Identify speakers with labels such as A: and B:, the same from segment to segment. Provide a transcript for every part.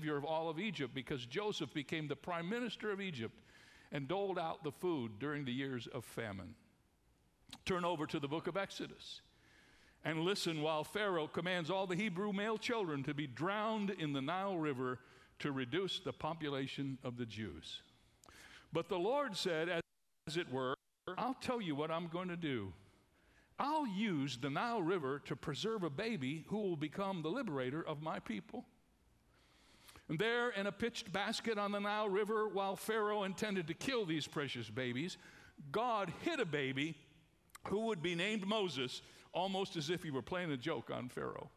A: savior of all of Egypt, because Joseph became the prime minister of Egypt and doled out the food during the years of famine. Turn over to the book of Exodus and listen while Pharaoh commands all the Hebrew male children to be drowned in the Nile River to reduce the population of the Jews. But the Lord said, as it were, I'll tell you what I'm going to do. I'll use the Nile River to preserve a baby who will become the liberator of my people. And there, in a pitched basket on the Nile River, while Pharaoh intended to kill these precious babies, God hid a baby who would be named Moses, almost as if he were playing a joke on Pharaoh.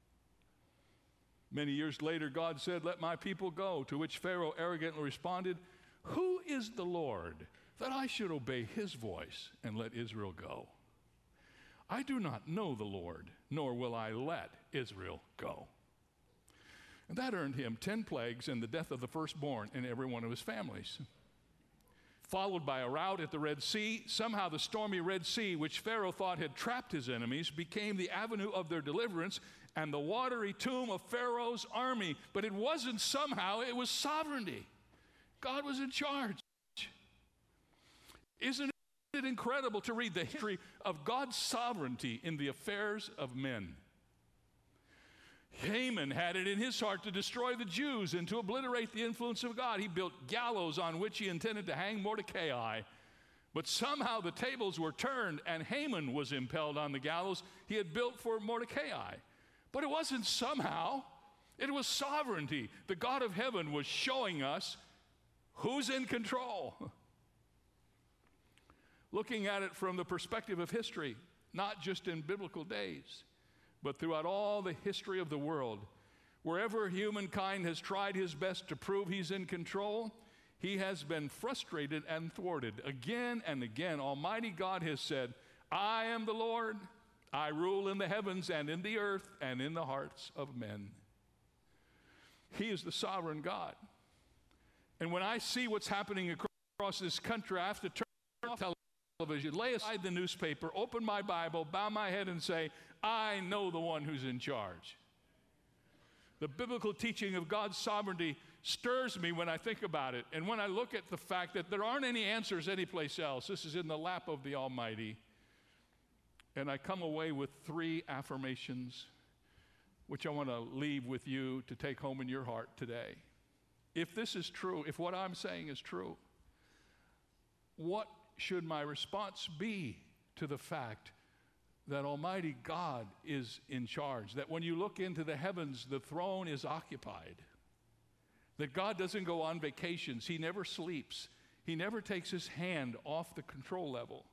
A: Many years later, God said, let my people go, to which Pharaoh arrogantly responded, who is the Lord that I should obey his voice and let Israel go? I do not know the Lord, nor will I let Israel go. And that earned him 10 plagues and the death of the firstborn in every one of his families. Followed by a rout at the Red Sea, somehow the stormy Red Sea, which Pharaoh thought had trapped his enemies, became the avenue of their deliverance and the watery tomb of Pharaoh's army. But it wasn't somehow, it was sovereignty. God was in charge. Isn't it incredible to read the history of God's sovereignty in the affairs of men? Haman had it in his heart to destroy the Jews and to obliterate the influence of God. He built gallows on which he intended to hang Mordecai. But somehow the tables were turned and Haman was impaled on the gallows he had built for Mordecai. But it wasn't somehow, it was sovereignty. The God of heaven was showing us who's in control. Looking at it from the perspective of history, not just in biblical days, but throughout all the history of the world, wherever humankind has tried his best to prove he's in control, he has been frustrated and thwarted. Again and again, Almighty God has said, I am the Lord. I rule in the heavens and in the earth and in the hearts of men. He is the sovereign God. And when I see what's happening across this country, I have to turn on television, lay aside the newspaper, open my Bible, bow my head and say, I know the one who's in charge. The biblical teaching of God's sovereignty stirs me when I think about it. And when I look at the fact that there aren't any answers anyplace else, this is in the lap of the Almighty. And I come away with 3 affirmations, which I want to leave with you to take home in your heart today. If this is true, if what I'm saying is true, what should my response be to the fact that Almighty God is in charge? That when you look into the heavens, the throne is occupied. That God doesn't go on vacations. He never sleeps. He never takes his hand off the control level.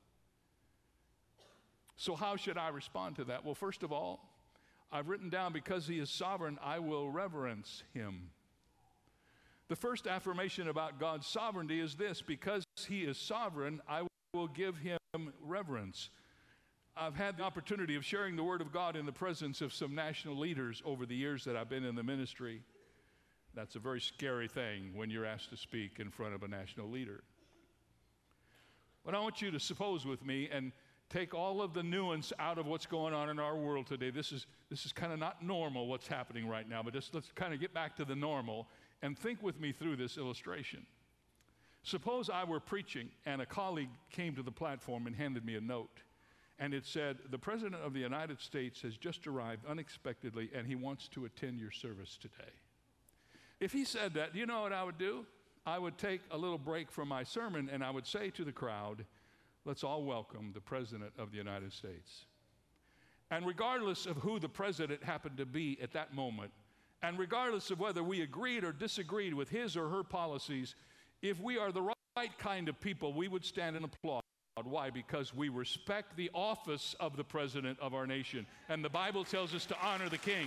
A: So how should I respond to that? Well, first of all, I've written down, because he is sovereign, I will reverence him. The first affirmation about God's sovereignty is this: because he is sovereign, I will give him reverence. I've had the opportunity of sharing the Word of God in the presence of some national leaders over the years that I've been in the ministry. That's a very scary thing when you're asked to speak in front of a national leader. But I want you to suppose with me and take all of the nuance out of what's going on in our world today. This is kind of not normal what's happening right now, but let's kind of get back to the normal and think with me through this illustration. Suppose I were preaching and a colleague came to the platform and handed me a note, and it said, the President of the United States has just arrived unexpectedly and he wants to attend your service today. If he said that, do you know what I would do? I would take a little break from my sermon and I would say to the crowd, let's all welcome the President of the United States. And regardless of who the president happened to be at that moment, and regardless of whether we agreed or disagreed with his or her policies, if we are the right kind of people, we would stand and applaud. Why? Because we respect the office of the President of our nation. And the Bible tells us to honor the King.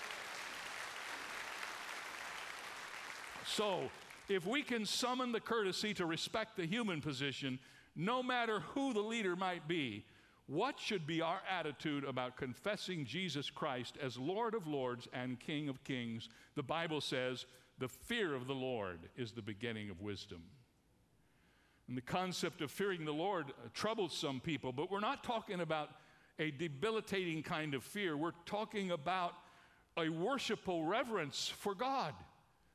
A: So, if we can summon the courtesy to respect the human position, no matter who the leader might be, what should be our attitude about confessing Jesus Christ as Lord of Lords and King of Kings? The Bible says, the fear of the Lord is the beginning of wisdom. And the concept of fearing the Lord troubles some people, but we're not talking about a debilitating kind of fear. We're talking about a worshipful reverence for God.